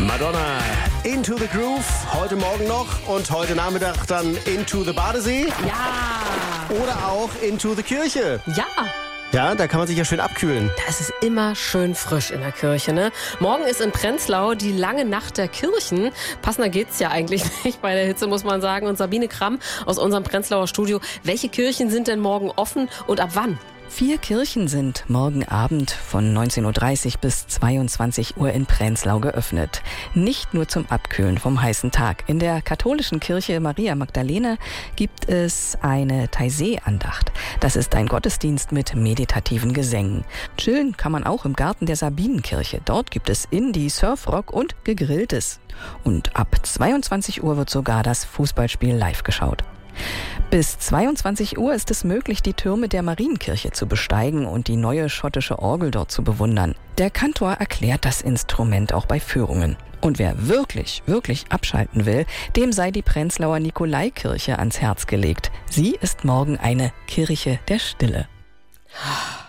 Madonna, Into the Groove, heute Morgen noch und heute Nachmittag dann Into the Badesee. Ja. Oder auch Into the Kirche. Ja. Ja, da kann man sich ja schön abkühlen. Da ist es immer schön frisch in der Kirche, ne? Morgen ist in Prenzlau die lange Nacht der Kirchen. Passender geht's ja eigentlich nicht bei der Hitze, muss man sagen. Und Sabine Kramm aus unserem Prenzlauer Studio. Welche Kirchen sind denn morgen offen und ab wann? 4 Kirchen sind morgen Abend von 19.30 Uhr bis 22 Uhr in Prenzlau geöffnet. Nicht nur zum Abkühlen vom heißen Tag. In der katholischen Kirche Maria Magdalena gibt es eine Taizé-Andacht. Das ist ein Gottesdienst mit meditativen Gesängen. Chillen kann man auch im Garten der Sabinenkirche. Dort gibt es Indie, Surfrock und Gegrilltes. Und ab 22 Uhr wird sogar das Fußballspiel live geschaut. Bis 22 Uhr ist es möglich, die Türme der Marienkirche zu besteigen und die neue schottische Orgel dort zu bewundern. Der Kantor erklärt das Instrument auch bei Führungen. Und wer wirklich abschalten will, dem sei die Prenzlauer Nikolaikirche ans Herz gelegt. Sie ist morgen eine Kirche der Stille.